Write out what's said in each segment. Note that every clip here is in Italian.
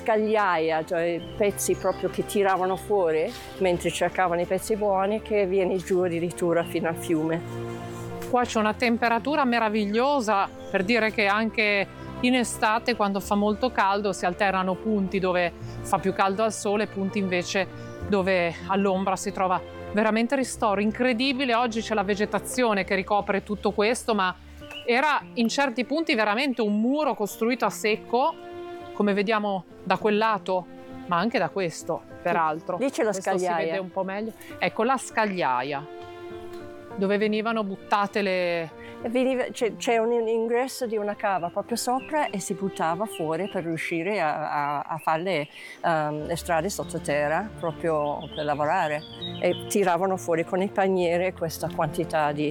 scagliaia, cioè pezzi proprio che tiravano fuori mentre cercavano i pezzi buoni, che viene giù addirittura fino al fiume. Qua c'è una temperatura meravigliosa, per dire che anche in estate, quando fa molto caldo, si alternano punti dove fa più caldo al sole, punti invece dove all'ombra si trova veramente ristoro. Incredibile, oggi c'è la vegetazione che ricopre tutto questo, ma era in certi punti veramente un muro costruito a secco, come vediamo da quel lato, ma anche da questo, peraltro. Lì c'è la Questo scagliaia. si vede un po' meglio. Ecco, la scagliaia, dove venivano buttate le... C'è un ingresso di una cava proprio sopra e si buttava fuori per riuscire a fare le strade sottoterra proprio per lavorare, e tiravano fuori con i paniere questa quantità di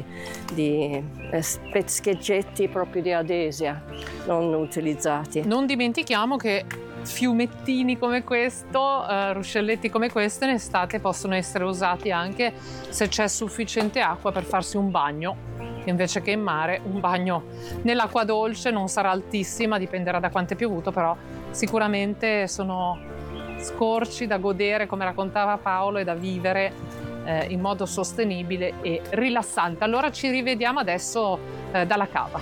scheggetti proprio di ardesia non utilizzati. Non dimentichiamo che fiumettini come questo, ruscelletti come questo in estate possono essere usati anche se c'è sufficiente acqua per farsi un bagno. Invece che in mare, un bagno nell'acqua dolce non sarà altissima, dipenderà da quanto è piovuto, però sicuramente sono scorci da godere, come raccontava Paolo, e da vivere in modo sostenibile e rilassante. Allora ci rivediamo adesso dalla cava.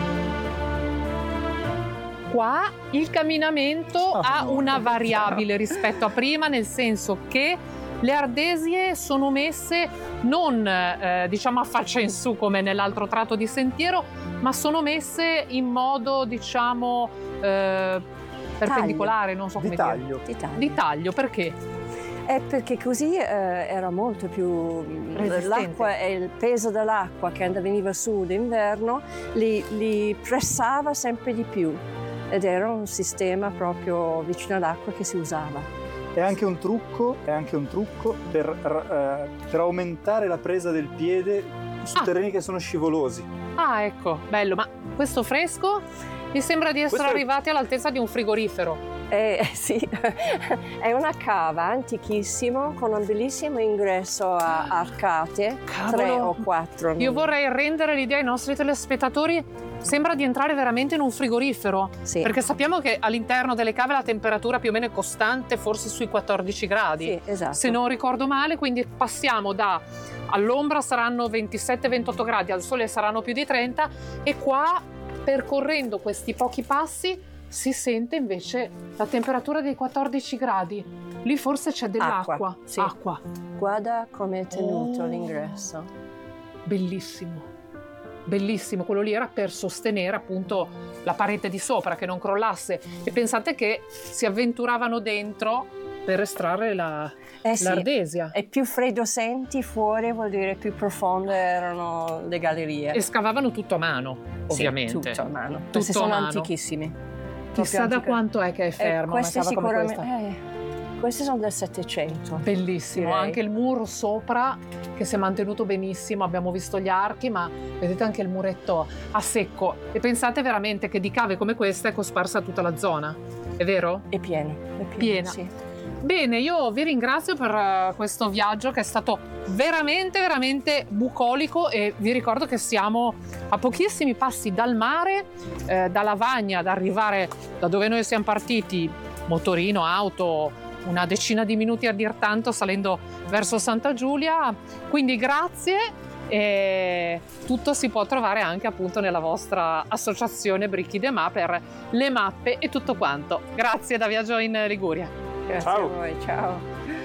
Qua il camminamento ha una variabile rispetto a prima, nel senso che le ardesie sono messe non diciamo a faccia in su come nell'altro tratto di sentiero, ma sono messe in modo diciamo perpendicolare, non so come dire. Di taglio, perché? Perché così era molto più l'acqua e il peso dell'acqua che veniva su d'inverno li pressava sempre di più, ed era un sistema proprio vicino all'acqua che si usava. È anche un trucco per aumentare la presa del piede su terreni che sono scivolosi. Ah, ecco, bello, ma questo fresco mi sembra di essere arrivati all'altezza di un frigorifero. Sì, è una cava antichissima con un bellissimo ingresso a arcate, 3 o 4. Io vorrei rendere l'idea ai nostri telespettatori, sembra di entrare veramente in un frigorifero, sì. Perché sappiamo che all'interno delle cave la temperatura più o meno è costante, forse sui 14 gradi, sì, esatto. Se non ricordo male, quindi passiamo all'ombra saranno 27-28 gradi, al sole saranno più di 30, e qua, percorrendo questi pochi passi, si sente invece la temperatura dei 14 gradi. Lì forse c'è dell'acqua. Sì. Acqua. Guarda come è tenuto l'ingresso. Bellissimo. Bellissimo, quello lì era per sostenere appunto la parete di sopra, che non crollasse. E pensate che si avventuravano dentro per estrarre l'ardesia. E più freddo senti fuori, vuol dire più profonde erano le gallerie. E scavavano tutto a mano, ovviamente. Sì, tutto a mano. Tutto Questi sono a mano. antichissimi. Chissà da quanto è che è fermo una cava come questa. Questi sono del 700. Bellissimo, direi. Anche il muro sopra che si è mantenuto benissimo, abbiamo visto gli archi, ma vedete anche il muretto a secco. E pensate veramente che di cave come questa è cosparsa tutta la zona, è vero? È piena. Sì. Bene, io vi ringrazio per questo viaggio che è stato veramente, veramente bucolico, e vi ricordo che siamo a pochissimi passi dal mare, da Lavagna, ad arrivare da dove noi siamo partiti, motorino, auto, una decina di minuti a dir tanto, salendo verso Santa Giulia. Quindi grazie, e tutto si può trovare anche appunto nella vostra associazione Bricchi de Ma per le mappe e tutto quanto. Grazie da Viaggio in Liguria. Grazie a voi, ciao.